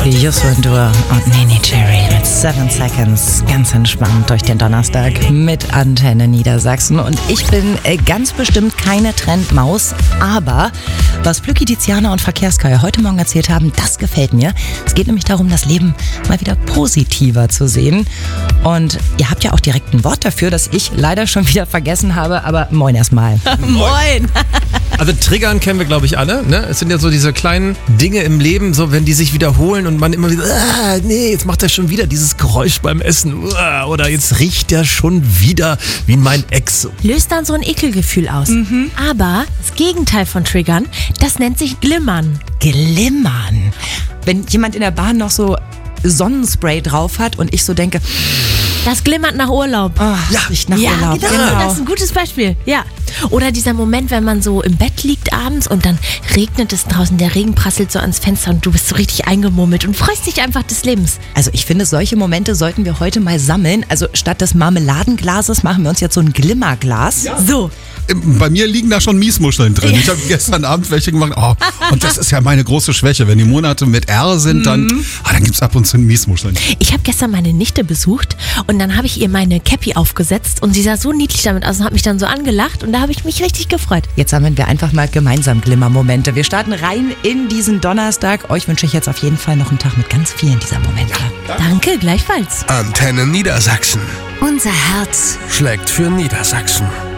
Joshua Dur und Nene Cherry mit 7 Seconds, ganz entspannt durch den Donnerstag mit Antenne Niedersachsen. Und ich bin ganz bestimmt keine Trendmaus, aber was Flücki, Tiziana und Verkehrskaya heute Morgen erzählt haben, das gefällt mir. Es geht nämlich darum, das Leben mal wieder positiver zu sehen. Und ihr habt ja auch direkt ein Wort dafür, das ich leider schon wieder vergessen habe, aber moin erstmal. Moin! Also Triggern kennen wir, glaube ich, alle. Ne? Es sind ja so diese kleinen Dinge im Leben, so wenn die sich wiederholen und man immer wieder, nee, jetzt macht er schon wieder dieses Geräusch beim Essen. Oder jetzt riecht er schon wieder wie mein Ex. Löst dann so ein Ekelgefühl aus. Aber das Gegenteil von Triggern, das nennt sich Glimmern. Glimmern. Wenn jemand in der Bahn noch so Sonnenspray drauf hat und ich so denke, Das glimmert nach Urlaub. riecht nach Ja, Urlaub. genau, das ist ein gutes Beispiel. Ja. Oder dieser Moment, wenn man so im Bett liegt abends und dann regnet es draußen, der Regen prasselt so ans Fenster und du bist so richtig eingemummelt und freust dich einfach des Lebens. Also ich finde, solche Momente sollten wir heute mal sammeln. Also statt des Marmeladenglases machen wir uns jetzt so ein Glimmerglas. Ja. So. Bei mir liegen da schon Miesmuscheln drin. Ich habe gestern Abend welche gemacht. Und das ist ja meine große Schwäche. Wenn die Monate mit R sind, dann gibt es ab und zu Miesmuscheln. Ich habe gestern meine Nichte besucht und dann habe ich ihr meine Cappy aufgesetzt und sie sah so niedlich damit aus und hat mich dann so angelacht und da habe ich mich richtig gefreut. Jetzt sammeln wir einfach mal gemeinsam Glimmermomente. Wir starten rein in diesen Donnerstag. Euch wünsche ich jetzt auf jeden Fall noch einen Tag mit ganz vielen dieser Momente. Danke, gleichfalls. Antenne Niedersachsen Unser Herz schlägt für Niedersachsen.